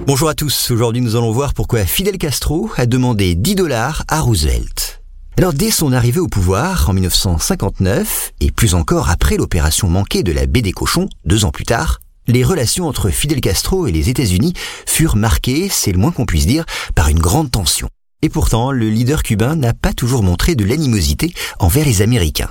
Bonjour à tous, aujourd'hui nous allons voir pourquoi Fidel Castro a demandé $10 à Roosevelt. Alors dès son arrivée au pouvoir en 1959, et plus encore après l'opération manquée de la baie des cochons, 2 ans plus tard, les relations entre Fidel Castro et les États-Unis furent marquées, c'est le moins qu'on puisse dire, par une grande tension. Et pourtant, le leader cubain n'a pas toujours montré de l'animosité envers les Américains.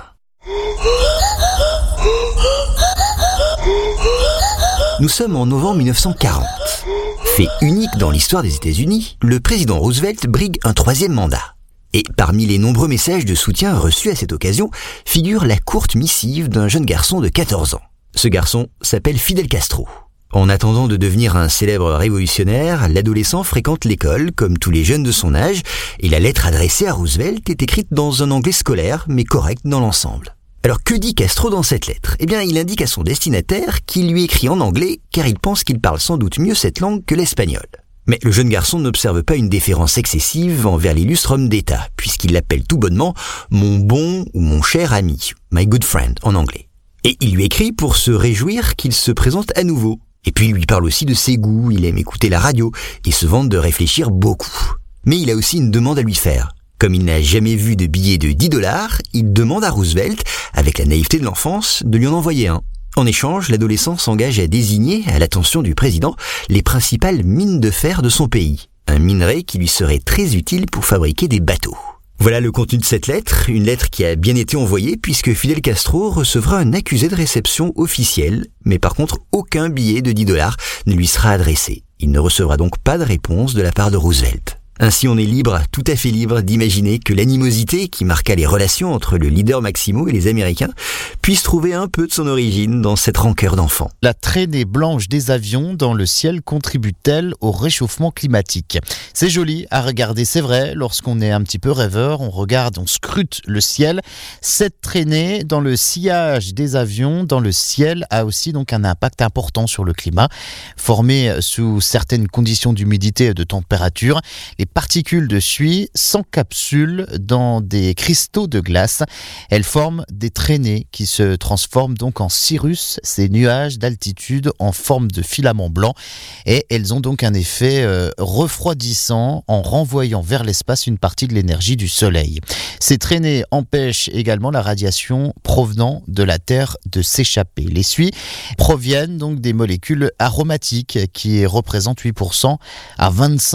Nous sommes en novembre 1940. Fait unique dans l'histoire des États-Unis, le président Roosevelt brigue un 3e mandat. Et parmi les nombreux messages de soutien reçus à cette occasion, figure la courte missive d'un jeune garçon de 14 ans. Ce garçon s'appelle Fidel Castro. En attendant de devenir un célèbre révolutionnaire, l'adolescent fréquente l'école comme tous les jeunes de son âge, et la lettre adressée à Roosevelt est écrite dans un anglais scolaire, mais correct dans l'ensemble. Alors que dit Castro dans cette lettre ? Eh bien, il indique à son destinataire qu'il lui écrit en anglais car il pense qu'il parle sans doute mieux cette langue que l'espagnol. Mais le jeune garçon n'observe pas une déférence excessive envers l'illustre homme d'État, puisqu'il l'appelle tout bonnement « mon bon ou mon cher ami »,« my good friend » en anglais. Et il lui écrit pour se réjouir qu'il se présente à nouveau. Et puis il lui parle aussi de ses goûts, il aime écouter la radio et se vante de réfléchir beaucoup. Mais il a aussi une demande à lui faire. Comme il n'a jamais vu de billet de $10, il demande à Roosevelt, avec la naïveté de l'enfance, de lui en envoyer un. En échange, l'adolescent s'engage à désigner, à l'attention du président, les principales mines de fer de son pays. Un minerai qui lui serait très utile pour fabriquer des bateaux. Voilà le contenu de cette lettre, une lettre qui a bien été envoyée puisque Fidel Castro recevra un accusé de réception officiel, mais par contre aucun billet de $10 ne lui sera adressé. Il ne recevra donc pas de réponse de la part de Roosevelt. Ainsi on est libre, tout à fait libre d'imaginer que l'animosité qui marqua les relations entre le leader Maximo et les Américains puisse trouver un peu de son origine dans cette rancœur d'enfant. La traînée blanche des avions dans le ciel contribue-t-elle au réchauffement climatique ? C'est joli à regarder, c'est vrai, lorsqu'on est un petit peu rêveur, on regarde, on scrute le ciel. Cette traînée dans le sillage des avions, dans le ciel, a aussi donc un impact important sur le climat. Formée sous certaines conditions d'humidité et de température, les particules de suie s'encapsulent dans des cristaux de glace. Elles forment des traînées qui se transforment donc en cirrus, ces nuages d'altitude en forme de filaments blancs. Et elles ont donc un effet refroidissant en renvoyant vers l'espace une partie de l'énergie du soleil. Ces traînées empêchent également la radiation provenant de la Terre de s'échapper. Les suies proviennent donc des molécules aromatiques qui représentent 8% à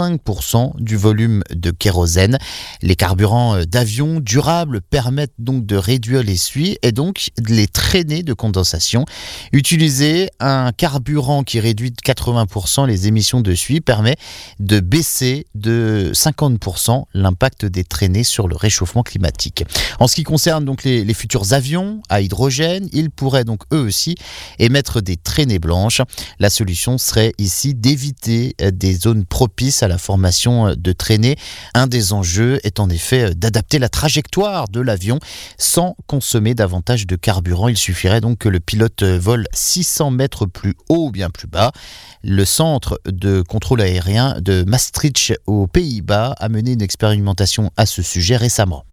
25% du volume de kérosène. Les carburants d'avion durables permettent donc de réduire les suies et donc les traînées de condensation. Utiliser un carburant qui réduit de 80% les émissions de suie permet de baisser de 50% l'impact des traînées sur le réchauffement climatique. En ce qui concerne donc les futurs avions à hydrogène, ils pourraient donc eux aussi émettre des traînées blanches. La solution serait ici d'éviter des zones propices à la formation de traînées. Un des enjeux est en effet d'adapter la trajectoire de l'avion sans consommer davantage de carburant. Il suffirait donc que le pilote vole 600 mètres plus haut ou bien plus bas. Le centre de contrôle aérien de Maastricht aux Pays-Bas a mené une expérimentation à ce sujet récemment.